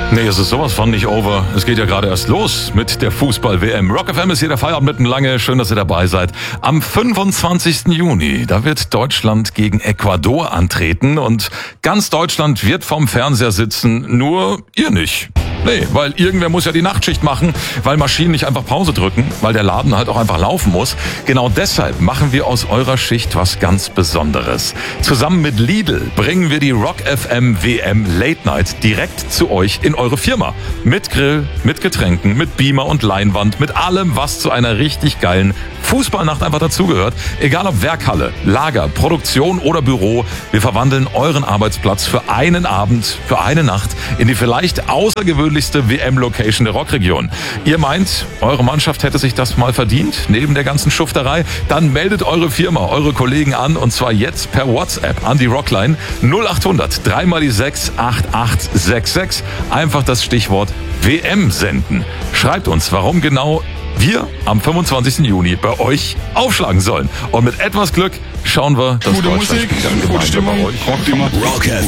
Nee, es ist sowas von nicht over. Es geht ja gerade erst los mit der Fußball-WM. Rock FM ist hier der Feierabend mitten lange. Schön, dass ihr dabei seid. Am 25. Juni, da wird Deutschland gegen Ecuador antreten und ganz Deutschland wird vorm Fernseher sitzen, nur ihr nicht. Nee, weil irgendwer muss ja die Nachtschicht machen, weil Maschinen nicht einfach Pause drücken, weil der Laden halt auch einfach laufen muss. Genau deshalb machen wir aus eurer Schicht was ganz Besonderes. Zusammen mit Lidl bringen wir die Rock FM WM Late Night direkt zu euch in eure Firma. Mit Grill, mit Getränken, mit Beamer und Leinwand, mit allem, was zu einer richtig geilen Fußballnacht einfach dazugehört. Egal ob Werkhalle, Lager, Produktion oder Büro, wir verwandeln euren Arbeitsplatz für einen Abend, für eine Nacht in die vielleicht außergewöhnlichste WM-Location der Rockregion. Ihr meint, eure Mannschaft hätte sich das mal verdient, neben der ganzen Schufterei? Dann meldet eure Firma, eure Kollegen an und zwar jetzt per WhatsApp an die Rockline 0800 3 mal die 6 8866. Einfach das Stichwort WM senden. Schreibt uns, warum genau wir am 25. Juni bei euch aufschlagen sollen. Und mit etwas Glück schauen wir, dass gute Musik, gute Stimmung, Rock FM.